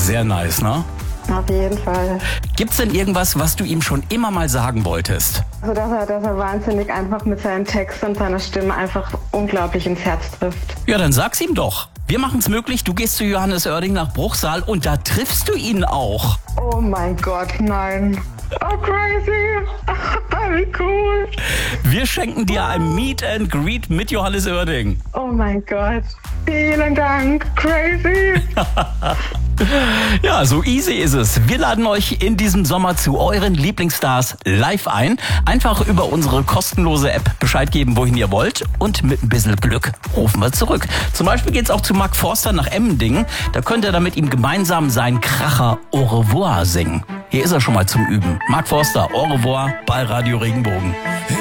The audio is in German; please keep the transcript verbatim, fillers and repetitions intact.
sehr nice, ne? Auf jeden Fall. Gibt's denn irgendwas, was du ihm schon immer mal sagen wolltest? Also, dass er, dass er wahnsinnig einfach mit seinem Text und seiner Stimme einfach unglaublich ins Herz trifft. Ja, dann sag's ihm doch. Wir machen's möglich, du gehst zu Johannes Oerding nach Bruchsal und da triffst du ihn auch. Oh mein Gott, nein. Oh, crazy. Wie cool. Wir schenken dir ein Meet and Greet mit Johannes Oerding. Oh mein Gott. Vielen Dank. Crazy. Ja, so easy ist es. Wir laden euch in diesem Sommer zu euren Lieblingsstars live ein. Einfach über unsere kostenlose App Bescheid geben, wohin ihr wollt. Und mit ein bisschen Glück rufen wir zurück. Zum Beispiel geht's auch zu Mark Forster nach Emmendingen. Da könnt ihr dann mit ihm gemeinsam seinen Kracher Au revoir singen. Hier ist er schon mal zum Üben. Mark Forster, Au revoir bei Radio Regenbogen.